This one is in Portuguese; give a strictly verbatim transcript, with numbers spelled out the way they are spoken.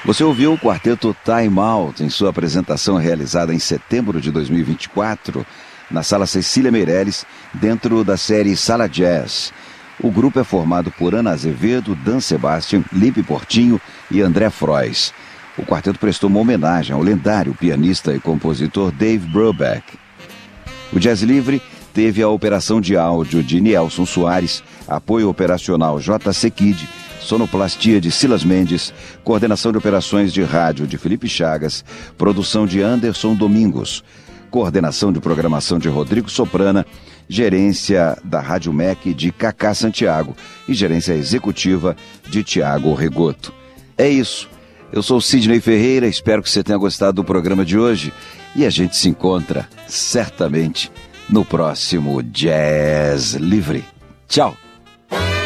Você ouviu o quarteto Time Out em sua apresentação realizada em setembro de dois mil e vinte e quatro na Sala Cecília Meirelles, dentro da série Sala Jazz. O grupo é formado por Ana Azevedo, Dan Sebastian, Lipe Portinho e André Frois. O quarteto prestou uma homenagem ao lendário pianista e compositor Dave Brubeck. O Jazz Livre teve a operação de áudio de Nielson Soares, apoio operacional J C Kid, sonoplastia de Silas Mendes, coordenação de operações de rádio de Felipe Chagas, produção de Anderson Domingos, coordenação de programação de Rodrigo Soprana, gerência da Rádio M E C de Cacá Santiago e gerência executiva de Tiago Regoto. É isso. Eu sou Sidney Ferreira, espero que você tenha gostado do programa de hoje e a gente se encontra, certamente, no próximo Jazz Livre. Tchau!